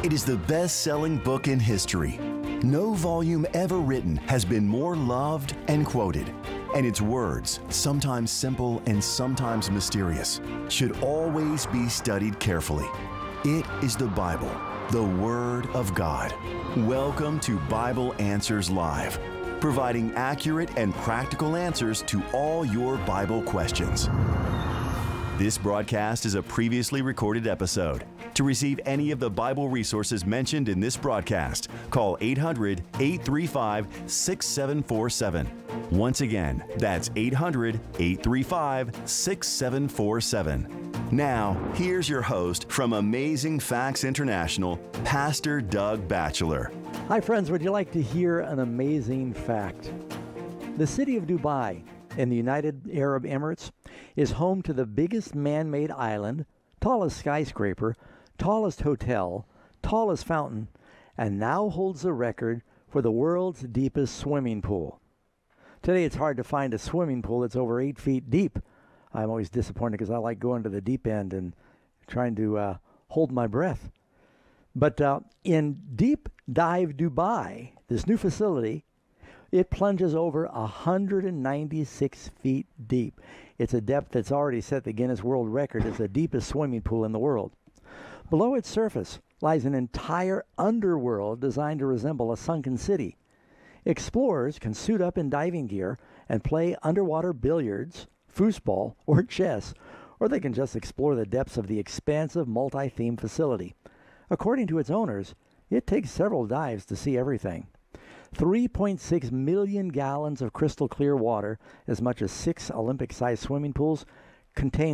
It is the best-selling book in history. No volume ever written has been more loved and quoted. And its words, sometimes simple and sometimes mysterious, should always be studied carefully. It is the Bible, the Word of God. Welcome to Bible Answers Live, providing accurate and practical answers to all your Bible questions. This broadcast is a previously recorded episode. To receive any of the Bible resources mentioned in this broadcast, call 800-835-6747. Once again, that's 800-835-6747. Now, here's your host from Amazing Facts International, Pastor Doug Batchelor. Hi friends, would you like to hear an amazing fact? The city of Dubai in the United Arab Emirates is home to the biggest man-made island, tallest skyscraper, tallest hotel, tallest fountain, and now holds the record for the world's deepest swimming pool. Today it's hard to find a swimming pool that's over 8 feet deep. I'm always disappointed because I like going to the deep end and trying to hold my breath. But in Deep Dive Dubai, this new facility, it plunges over 196 feet deep. It's a depth that's already set the Guinness World Record as the deepest swimming pool in the world. Below its surface lies an entire underworld designed to resemble a sunken city. Explorers can suit up in diving gear and play underwater billiards, foosball, or chess, or they can just explore the depths of the expansive multi-theme facility. According to its owners, it takes several dives to see everything. 3.6 million gallons of crystal clear water, as much as 6 Olympic-sized swimming pools, contain